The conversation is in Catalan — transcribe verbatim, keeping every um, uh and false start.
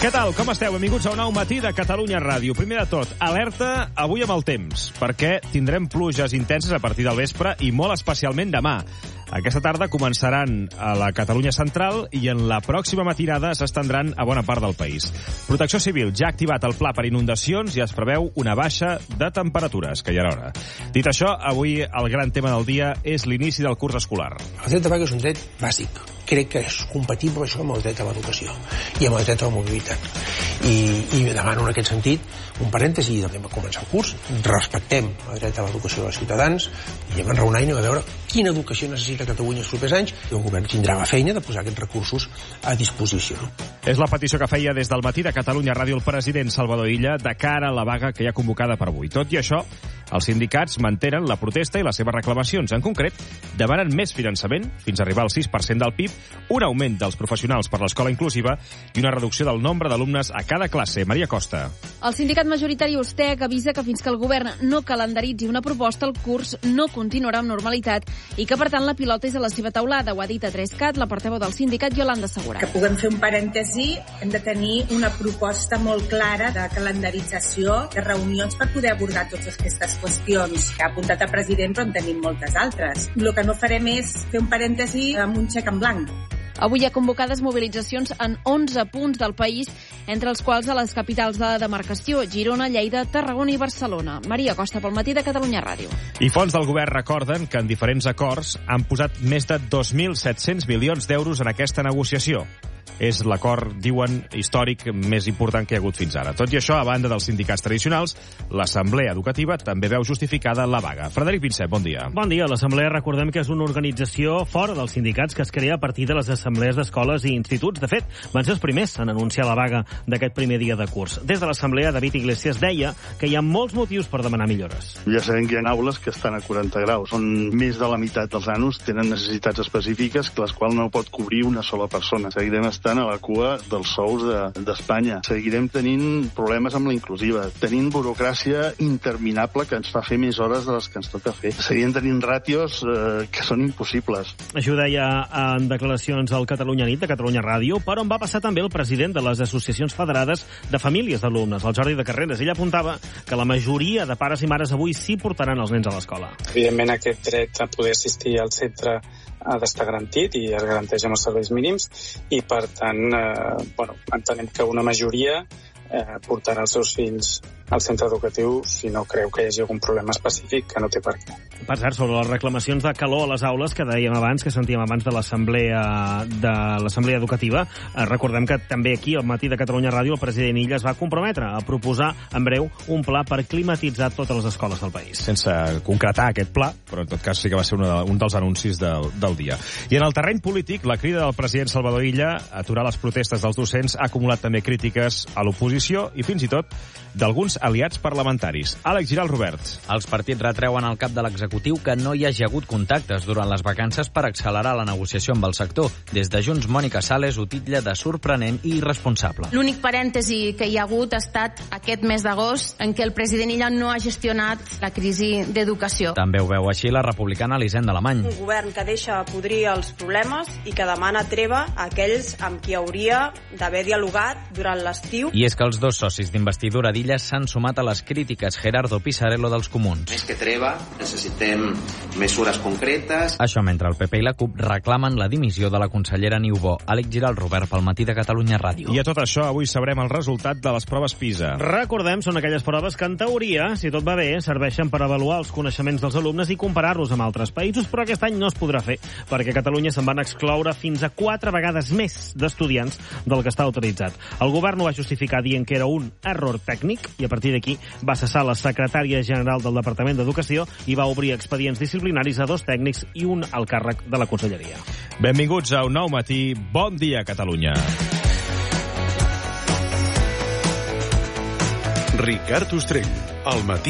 Què tal? Com esteu? Benvinguts a un nou matí de Catalunya Ràdio. Primer de tot, alerta avui amb el temps, perquè tindrem pluges intenses a partir del vespre i molt especialment demà. Aquesta tarda començaran a la Catalunya central i en la pròxima matinada s'estendran a bona part del país. Protecció Civil ja ha activat el pla per inundacions i es preveu una baixa de temperatures, que hi ha hora. Dit això, avui el gran tema del dia és l'inici del curs escolar. El dret de vaga és un dret bàsic. Crec que és compatible això amb el dret a l'educació i amb el dret a la mobilitat. I, i demano en aquest sentit un parèntesi i anem a començar el curs. Respectem el dret a l'educació dels ciutadans i anem a enraonar i anem a veure quina educació necessita Catalunya els propers anys i el govern tindrà la feina de posar aquests recursos a disposició. És la petició que feia des del matí de Catalunya Ràdio el president Salvador Illa de cara a la vaga que hi ha convocada per avui. Tot i això, els sindicats mantenen la protesta i les seves reclamacions. En concret, demanen més finançament, fins a arribar al sis per cent del P I B, un augment dels professionals per l'escola inclusiva i una reducció del nombre d'alumnes a cada classe. Maria Costa. El sindicat majoritari Ustec avisa que fins que el govern no calendaritzi una proposta, el curs no continuarà amb normalitat i que, per tant, la pilota és a la seva taulada. Ho ha dit a tres-cat la portaveu del sindicat, Yolanda Segura. Que puguem fer un parèntesi, hem de tenir una proposta molt clara de calendarització de reunions per poder abordar totes aquestes qüestions que ha apuntat el president, però en tenim moltes altres. El que no farem és fer un parèntesi amb un xec en blanc. Avui hi ha convocades mobilitzacions en onze punts del país, entre els quals a les capitals de la demarcació, Girona, Lleida, Tarragona i Barcelona. Maria Costa, pel matí de Catalunya Ràdio. I fons del govern recorden que en diferents acords han posat més de dos mil set-cents milions d'euros en aquesta negociació. És l'acord, diuen, històric més important que hi ha hagut fins ara. Tot i això, a banda dels sindicats tradicionals, l'Assemblea Educativa també veu justificada la vaga. Frederic Vincent, bon dia. Bon dia. L'Assemblea, recordem que és una organització fora dels sindicats que es crea a partir de les assemblees d'escoles i instituts. De fet, van ser els primers en anunciar la vaga d'aquest primer dia de curs. Des de l'Assemblea, David Iglesias deia que hi ha molts motius per demanar millores. Ja sabem que hi ha aules que estan a quaranta graus, on més de la meitat dels nanos tenen necessitats específiques que les quals no pot cobrir una sola persona. Seguirem estant a la cua dels sous d'Espanya. De, Seguirem tenint problemes amb la inclusiva, tenint burocràcia interminable que ens fa fer més hores de les que ens toca fer. Seguirem tenint ràtios eh, que són impossibles. Això deia en declaracions al Catalunya Nit de Catalunya Ràdio, per on va passar també el president de les associacions federades de famílies d'alumnes, el Jordi de Carreras. Ell apuntava que la majoria de pares i mares avui sí portaran els nens a l'escola. Evidentment, aquest dret a poder assistir al centre ha d'estar garantit i es garanteix amb els serveis mínims i, per tant, eh, bueno, entenem que una majoria eh, portarà els seus fills al centre educatiu si no creu que hi hagi algun problema específic que no té per què. Per cert, sobre les reclamacions de calor a les aules que dèiem abans, que sentíem abans de l'assemblea de l'assemblea educativa, eh, recordem que també aquí al matí de Catalunya Ràdio el president Illa es va comprometre a proposar en breu un pla per climatitzar totes les escoles del país. Sense concretar aquest pla, però en tot cas sí que va ser una, un dels anuncis del, del dia. I en el terreny polític, la crida del president Salvador Illa a aturar les protestes dels docents ha acumulat també crítiques a l'oposició i fins i tot d'alguns aliats parlamentaris. Àlex Giral Robert. Els partits retreuen al cap de l'executiu que no hi hagi hagut contactes durant les vacances per accelerar la negociació amb el sector. Des de Junts, Mònica Sales ho titlla de sorprenent i irresponsable. L'únic parèntesi que hi ha hagut ha estat aquest mes d'agost en què el president Illa no ha gestionat la crisi d'educació. També ho veu així la republicana Elisenda Alemany. Un govern que deixa podrir els problemes i que demana treva a aquells amb qui hauria d'haver dialogat durant l'estiu. I és que els dos socis d'investidura d'Illa s'han sumat a les crítiques. Gerardo Pisarello dels Comuns. Més que treva, necessitem mesures concretes. Això mentre el P P i la CUP reclamen la dimissió de la consellera Niubó. Àlex Giral Robert pel matí de Catalunya Ràdio. I a tot això avui sabrem el resultat de les proves PISA. Recordem, són aquelles proves que en teoria, si tot va bé, serveixen per avaluar els coneixements dels alumnes i comparar-los amb altres països, però aquest any no es podrà fer, perquè a Catalunya se'n van excloure fins a quatre vegades més d'estudiants del que està autoritzat. El govern ho va justificar dient que era un error tècnic i a partir d'aquí va cessar la secretària general del Departament d'Educació i va obrir expedients disciplinaris a dos tècnics i un al càrrec de la conselleria. Benvinguts a un nou matí. Bon dia, Catalunya. Ricard Ostrell, al matí.